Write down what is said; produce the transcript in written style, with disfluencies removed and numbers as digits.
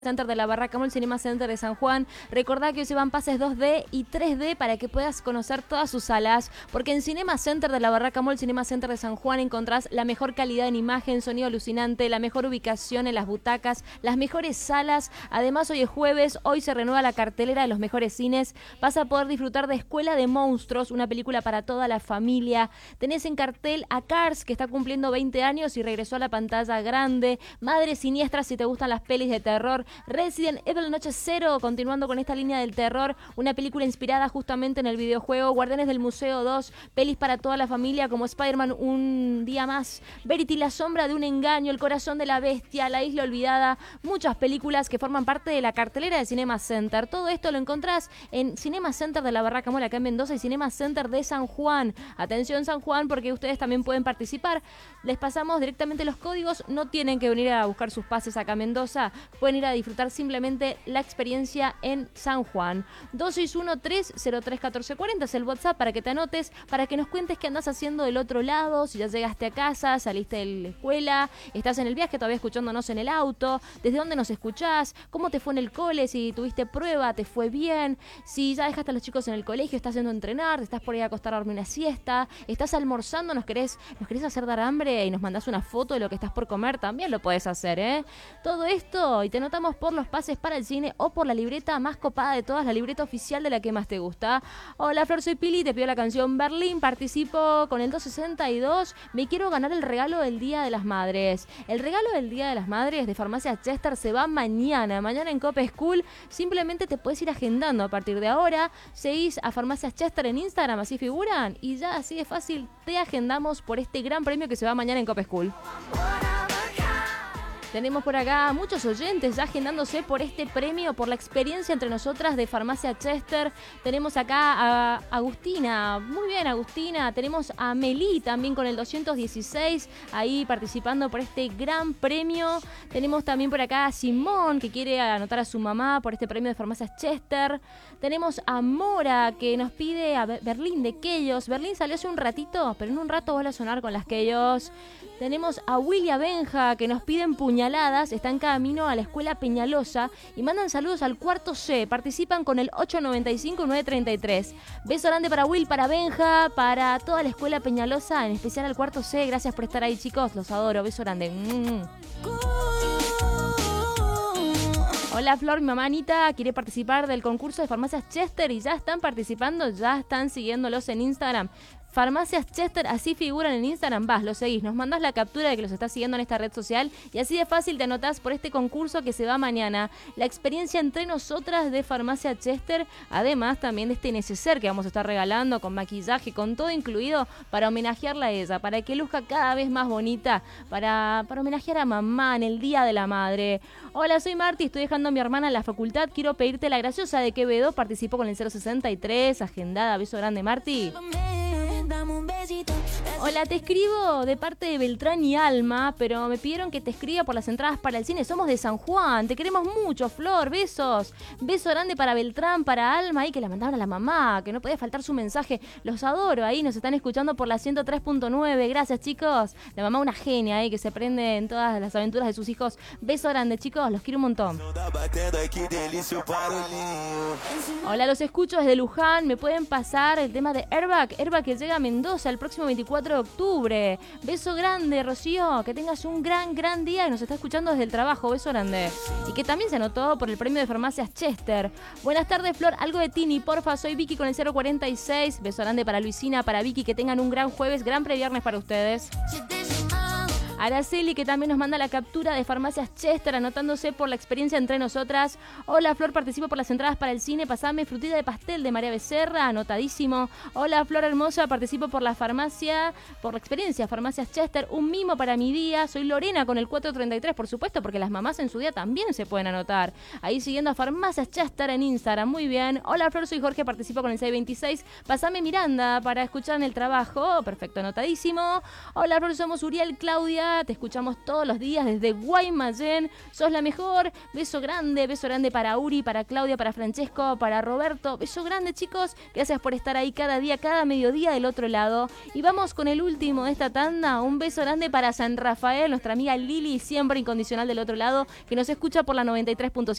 Center de la Barraca Mall, Cinema Center de San Juan. Recordá que hoy se van pases 2D y 3D para que puedas conocer todas sus salas, porque en Cinema Center de la Barraca Mall, Cinema Center de San Juan encontrás la mejor calidad en imagen, sonido alucinante, la mejor ubicación en las butacas, las mejores salas. Además, hoy es jueves, hoy se renueva la cartelera de los mejores cines. Vas a poder disfrutar de Escuela de Monstruos, una película para toda la familia. Tenés en cartel a Cars, que está cumpliendo 20 años y regresó a la pantalla grande. Madre Siniestra, si te gustan las pelis de terror. Resident Evil Noche Cero, continuando con esta línea del terror, una película inspirada justamente en el videojuego. Guardianes del Museo 2, pelis para toda la familia como Spider-Man Un Día Más, Verity, La Sombra de un Engaño, El Corazón de la Bestia, La Isla Olvidada, muchas películas que forman parte de la cartelera de Cinema Center. Todo esto lo encontrás en Cinema Center de la Barraca Mall acá en Mendoza y Cinema Center de San Juan. Atención San Juan, porque ustedes también pueden participar. Les pasamos directamente los códigos, no tienen que venir a buscar sus pases acá a Mendoza, pueden ir a disfrutar simplemente la experiencia en San Juan. 261-303-1440 es el WhatsApp para que te anotes, para que nos cuentes qué andás haciendo del otro lado, si ya llegaste a casa, saliste de la escuela, estás en el viaje todavía escuchándonos en el auto, desde dónde nos escuchás, cómo te fue en el cole, si tuviste prueba, te fue bien, si ya dejaste a los chicos en el colegio, estás yendo a entrenar, te estás por ahí a acostar a dormir una siesta, estás almorzando, nos querés hacer dar hambre y nos mandás una foto de lo que estás por comer, también lo podés hacer, ¿eh? Todo esto y te anotamos por los pases para el cine o por la libreta más copada de todas, la libreta oficial de la que más te gusta. Hola Flor, soy Pili, te pido la canción Berlín, participo con el 262, me quiero ganar el regalo del Día de las Madres. El regalo del Día de las Madres de Farmacia Chester se va mañana en Cope School, simplemente te puedes ir agendando a partir de ahora, seguís a Farmacia Chester en Instagram, así figuran, y ya así de fácil te agendamos por este gran premio que se va mañana en Cope School. Tenemos por acá muchos oyentes ya agendándose por este premio, por la experiencia entre nosotras de Farmacia Chester. Tenemos acá a Agustina, muy bien Agustina. Tenemos a Meli también con el 216, ahí participando por este gran premio. Tenemos también por acá a Simón, que quiere anotar a su mamá por este premio de Farmacia Chester. Tenemos a Mora, que nos pide a Berlín de Queyos. Berlín salió hace un ratito, pero en un rato vuelve a sonar con las Queyos. Tenemos a William Benja, que nos piden puñaladas, está en camino a la escuela Peñalosa y mandan saludos al cuarto C, participan con el 895-933. Beso grande para Will, para Benja, para toda la escuela Peñalosa, en especial al cuarto C, gracias por estar ahí chicos, los adoro, beso grande. Hola Flor, mi mamá Anita quiere participar del concurso de Farmacias Chester y ya están participando, ya están siguiéndolos en Instagram. Farmacias Chester, así figuran en Instagram, vas, los seguís, nos mandás la captura de que los estás siguiendo en esta red social y así de fácil te anotás por este concurso que se va mañana. La experiencia entre nosotras de Farmacia Chester, además también de este neceser que vamos a estar regalando con maquillaje, con todo incluido para homenajearla a ella, para que luzca cada vez más bonita, para homenajear a mamá en el Día de la Madre. Hola, soy Marti, estoy dejando a mi hermana en la facultad, quiero pedirte la graciosa de Quevedo, participo con el 063, agendada, beso grande Marti. Hola, te escribo de parte de Beltrán y Alma, pero me pidieron que te escriba por las entradas para el cine. Somos de San Juan, te queremos mucho, Flor, besos. Beso grande para Beltrán, para Alma, y que la mandaron a la mamá, que no podía faltar su mensaje. Los adoro, ahí nos están escuchando por la 103.9. Gracias, chicos. La mamá una genia, ahí que se prende en todas las aventuras de sus hijos. Beso grande, chicos, los quiero un montón. Hola, los escucho desde Luján. ¿Me pueden pasar el tema de Airbag? Airbag que llega a Mendoza el próximo 24 de octubre. Beso grande, Rocío. Que tengas un gran día y nos está escuchando desde el trabajo. Beso grande. Y que también se anotó por el premio de Farmacias Chester. Buenas tardes, Flor. Algo de Tini, porfa. Soy Vicky con el 046. Beso grande para Luisina, para Vicky. Que tengan un gran jueves, gran previernes para ustedes. Araceli, que también nos manda la captura de Farmacias Chester, anotándose por la experiencia entre nosotras. Hola, Flor, participo por las entradas para el cine. Pasame frutilla de pastel de María Becerra, anotadísimo. Hola, Flor hermosa, participo por la farmacia, por la experiencia Farmacias Chester. Un mimo para mi día. Soy Lorena con el 433, por supuesto, porque las mamás en su día también se pueden anotar. Ahí siguiendo a Farmacias Chester en Instagram. Muy bien. Hola, Flor, soy Jorge, participo con el 626. Pasame Miranda para escuchar en el trabajo. Perfecto, anotadísimo. Hola, Flor, somos Uriel, Claudia. acá, te escuchamos todos los días desde Guaymallén. Sos la mejor. Beso grande para Uri, para Claudia, para Francesco, para Roberto. Beso grande, chicos. Gracias por estar ahí cada día, cada mediodía del otro lado. Y vamos con el último de esta tanda. Un beso grande para San Rafael, nuestra amiga Lili, siempre incondicional del otro lado, que nos escucha por la 93.7.